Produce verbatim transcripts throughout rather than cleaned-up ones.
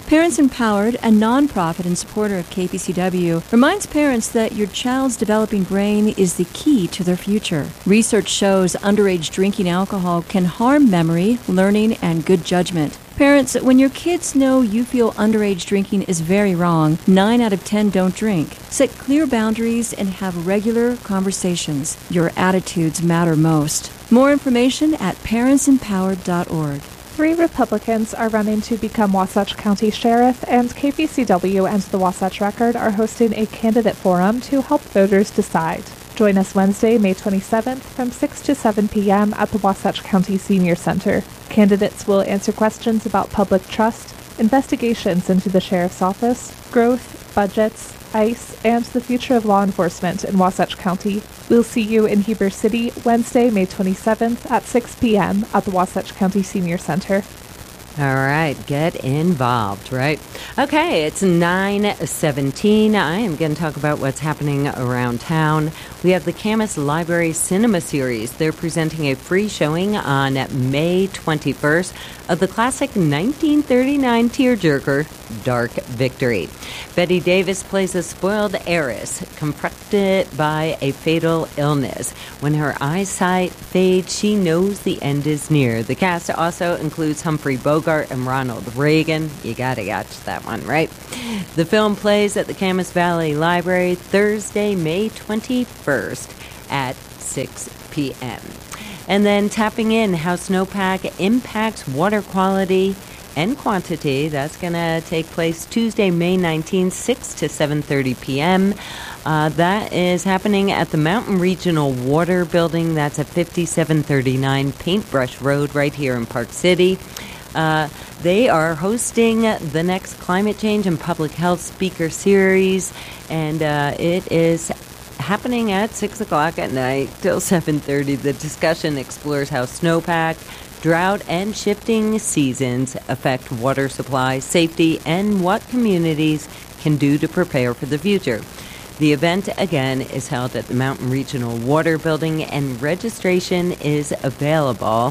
Parents Empowered, a nonprofit and supporter of K P C W, reminds parents that your child's developing brain is the key to their future. Research shows underage drinking alcohol can harm memory, learning, and good judgment. Parents, when your kids know you feel underage drinking is very wrong, nine out of ten don't drink. Set clear boundaries and have regular conversations. Your attitudes matter most. More information at parents empowered dot org. Three Republicans are running to become Wasatch County Sheriff, and K P C W and the Wasatch Record are hosting a candidate forum to help voters decide. Join us Wednesday, May twenty-seventh from six to seven p.m. at the Wasatch County Senior Center. Candidates will answer questions about public trust, investigations into the Sheriff's Office, growth, budgets, ICE, and the future of law enforcement in Wasatch County. We'll see you in Heber City Wednesday, May twenty-seventh at six p.m. at the Wasatch County Senior Center. All right, get involved, right? Okay, it's nine seventeen. I am going to talk about what's happening around town. We have the Camas Library Cinema Series. They're presenting a free showing on May twenty-first of the classic nineteen thirty-nine tearjerker, Dark Victory. Betty Davis plays a spoiled heiress confronted by a fatal illness. When her eyesight fades, she knows the end is near. The cast also includes Humphrey Bogart and Ronald Reagan. You gotta watch that one, right? The film plays at the Camas Valley Library Thursday, May twenty-first at six p.m. And then tapping in how snowpack impacts water quality and quantity. That's going to take place Tuesday, May nineteenth, six to seven thirty p.m. Uh, that is happening at the Mountain Regional Water Building. That's at fifty-seven thirty-nine Paintbrush Road right here in Park City. Uh, they are hosting the next Climate Change and Public Health Speaker Series, and uh, it is happening at six o'clock at night till seven thirty. The discussion explores how snowpack, drought, and shifting seasons affect water supply, safety, and what communities can do to prepare for the future. The event, again, is held at the Mountain Regional Water Building, and registration is available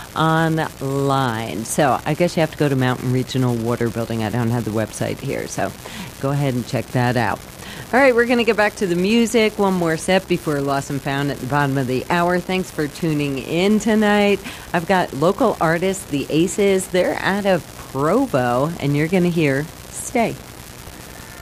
online. So I guess you have to go to Mountain Regional Water Building. I don't have the website here, so go ahead and check that out. All right, we're going to get back to the music. One more set before Lost and Found at the bottom of the hour. Thanks for tuning in tonight. I've got local artists, the Aces. They're out of Provo, and you're going to hear Stay.